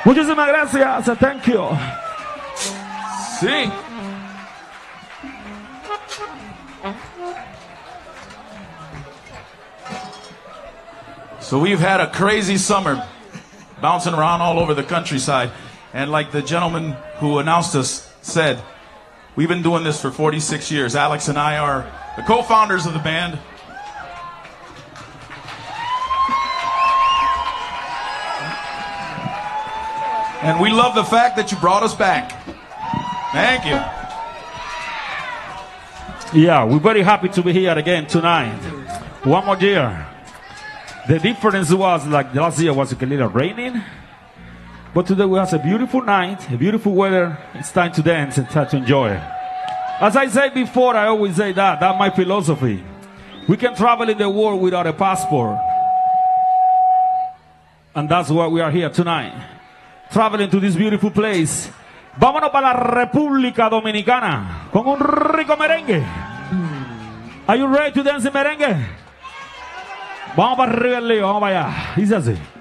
Muchísimas gracias. Thank you. Sí. So we've had a crazy summer, bouncing around all over the countryside. And like the gentleman who announced us said, we've been doing this for 46 years. Alex and I are the co-founders of the band. And we love the fact that you brought us back. Thank you. Yeah, we're very happy to be here again tonight. One more year. The difference was like last year was a little raining. But today we have a beautiful night, a beautiful weather. It's time to dance and try to enjoy. As I said before, I always say that's my philosophy. We can travel in the world without a passport. And that's why we are here tonight. Traveling to this beautiful place. Vámonos para la República Dominicana con un rico merengue. Are you ready to dance in merengue? Vamos para arriba el lío, vamos para allá. Dice así.